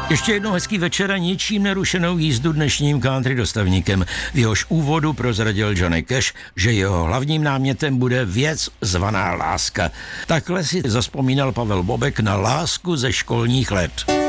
Ještě jednou hezký večer a ničím nerušenou jízdu dnešním country dostavníkem. V jehož úvodu prozradil Johnny Cash, že jeho hlavním námětem bude věc zvaná láska. Takhle si zazpomínal Pavel Bobek na lásku ze školních let.